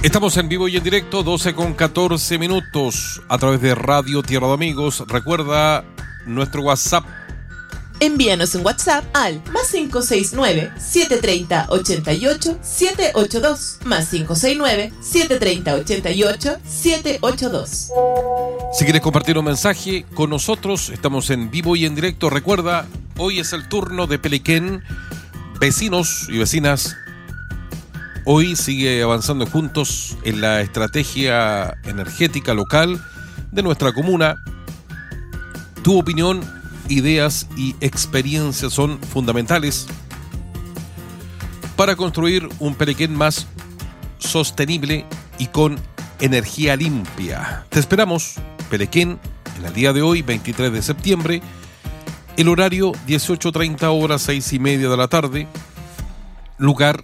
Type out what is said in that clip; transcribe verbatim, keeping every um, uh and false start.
Estamos en vivo y en directo, doce con catorce minutos, a través de Radio Tierra de Amigos. Recuerda nuestro WhatsApp. Envíanos un WhatsApp al más cinco seis nueve, siete tres cero, ocho ocho, siete ocho dos, más cinco seis nueve, siete tres cero, ocho ocho, siete ocho dos. Si quieres compartir un mensaje con nosotros, estamos en vivo y en directo. Recuerda, hoy es el turno de Pelequén. Vecinos y vecinas, hoy sigue avanzando juntos en la estrategia energética local de nuestra comuna. Tu opinión, ideas y experiencias son fundamentales para construir un Pelequén más sostenible y con energía limpia. Te esperamos, Pelequén, en el día de hoy, veintitrés de septiembre, el horario dieciocho treinta horas, seis y media de la tarde, lugar